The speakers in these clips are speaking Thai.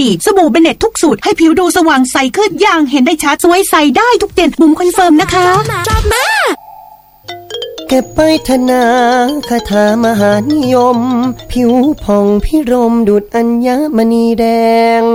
ดีสบู่เบเน็ตทุกสูตรให้ผิวดูสว่างใสขึ้นอย่างเห็นได้ชัดสวยใสได้ทุกเดือนบุ๋มคอนเฟิร์มนะคะเก็บไปธนาคาถามหานิยมผิวผ่องพิรมดุจอัญมณีแดง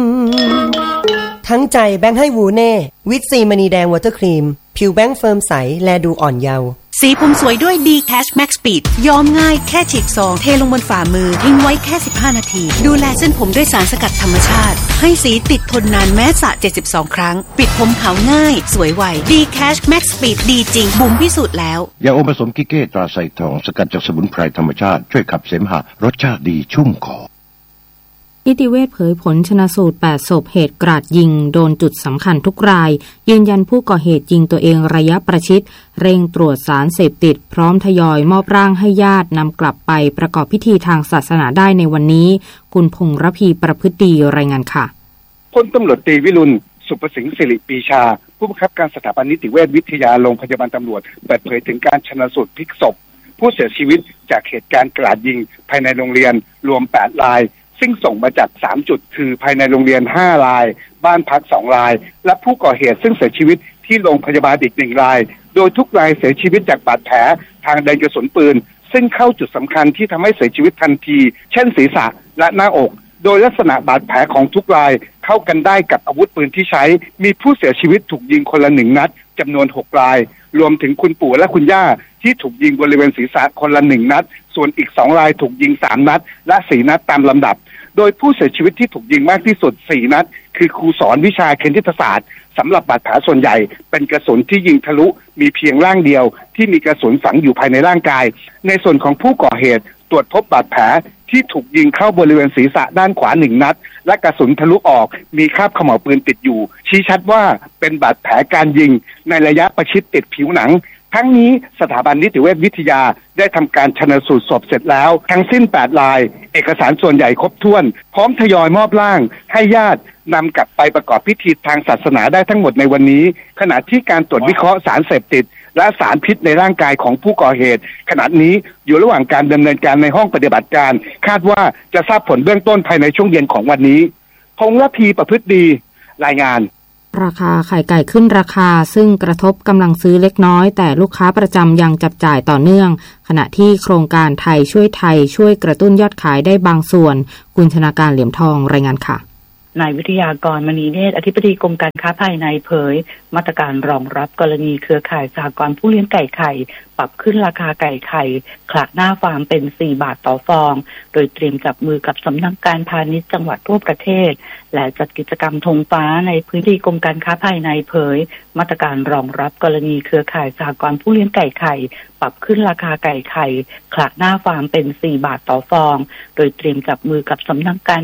ทั้งใจแบงค์ให้วูเน่วิตซีมณีแดงวอเตอร์ครีมผิวแบงค์เฟิร์มใสแลดูอ่อนเยาว์สีผมสวยด้วย D Cash Max Speed ย้อมง่ายแค่ฉีกซองเทลงบนฝ่ามือทิ้งไว้แค่15นาทีดูแลเส้นผมด้วยสารสกัดธรรมชาติให้สีติดทนนานแม้สระ72ครั้งปิดผมขาวง่ายสวยไว D Cash Max Speed ดีจริงบุ๋มพิสูจน์แล้วยาอมผสมกิเก้ตราไซทองสกัดจากสมุนไพรธรรมชาติช่วยขับเสมหะรสชาติดีชุ่มคอนิติเวชเผยผลชนสูตร8ศพเหตุกราดยิงโดนจุดสำคัญทุกรายยืนยันผู้ก่อเหตุยิงตัวเองระยะประชิดเร่งตรวจสารเสพติดพร้อมทยอยมอบร่างให้ญาตินำกลับไปประกอบพิธีทางศาสนาได้ในวันนี้คุณพงษ์ระพีประพฤติดีรายงานค่ะพลตำรวจตรีวิรุณสุประสิงห์สิริปีชาผู้บังคับการสถาบันนิติเวชวิทยาโรงพยาบาลตำรวจเปิดเผยถึงการชนสูตรพลิกศพผู้เสียชีวิตจากเหตุการณ์กราดยิงภายในโรงเรียนรวม8รายซึ่งส่งมาจาก3จุดคือภายในโรงเรียน5รายบ้านพัก2รายและผู้ก่อเหตุซึ่งเสียชีวิตที่โรงพยาบาลอีก1รายโดยทุกรายเสียชีวิตจากบาดแผลทางเดินกระสุนปืนซึ่งเข้าจุดสำคัญที่ทำให้เสียชีวิตทันทีเช่นศีรษะและหน้าอกโดยลักษณะบาดแผลของทุกรายเข้ากันได้กับอาวุธปืนที่ใช้มีผู้เสียชีวิตถูกยิงคนละ1นัดจำนวน6รายรวมถึงคุณปู่และคุณย่าที่ถูกยิงบริเวณศีรษะคนละ1นัดส่วนอีก2รายถูกยิง3นัดและ4นัดตามลำดับโดยผู้เสียชีวิตที่ถูกยิงมากที่สุด4นัดคือครูสอนวิชาคณิตศาสตร์สำหรับบาดแผลส่วนใหญ่เป็นกระสุนที่ยิงทะลุมีเพียงร่างเดียวที่มีกระสุนฝังอยู่ภายในร่างกายในส่วนของผู้ก่อเหตุตรวจพบบาดแผลที่ถูกยิงเข้าบริเวณศีรษะด้านขวา1นัดและกระสุนทะลุออกมีคราบเขม่าวปืนติดอยู่ชี้ชัดว่าเป็นบาดแผลการยิงในระยะประชิดติดผิวหนังทั้งนี้สถาบันนิติเวชวิทยาได้ทำการชันสูตรศพเสร็จแล้วทั้งสิ้น8รายเอกสารส่วนใหญ่ครบถ้วนพร้อมทยอยมอบร่างให้ญาตินำกลับไปประกอบพิธีทางศาสนาได้ทั้งหมดในวันนี้ขณะที่การตรวจวิเคราะห์สารเสพติดและสารพิษในร่างกายของผู้ก่อเหตุขณะนี้อยู่ระหว่างการดำเนินการในห้องปฏิบัติการคาดว่าจะทราบผลเบื้องต้นภายในช่วงเย็นของวันนี้พงษ์ระพีประพฤติดีรายงานราคาไข่ไก่ขึ้นราคาซึ่งกระทบกำลังซื้อเล็กน้อยแต่ลูกค้าประจำยังจับจ่ายต่อเนื่องขณะที่โครงการไทยช่วยกระตุ้นยอดขายได้บางส่วนคุณชนาการเหลี่ยมทองรายงานค่ะนายวิทยากรมณีเนตรอธิบดีกรมการค้าภายในเผยมาตรการรองรับกรณีเครือข่ายสหกรณ์ผู้เลี้ยงไก่ไข่ปรับขึ้นราคาไก่ไข่คละหน้าฟาร์มเป็น4 บาทต่อฟองโดยเตรียมจับมือกับสำนักการพาณิชย์จังหวัดทั่วประเทศและจัดกิจกรรมธงฟ้าในพื้นที่กรมการค้าภายในเผยมาตรการรองรับกรณีเครือข่ายสหกรณ์ผู้เลี้ยงไก่ไข่ปรับขึ้นราคาไก่ไข่คละหน้าฟาร์มเป็น4 บาทต่อฟองโดยเตรียมจับมือกับสำนักการ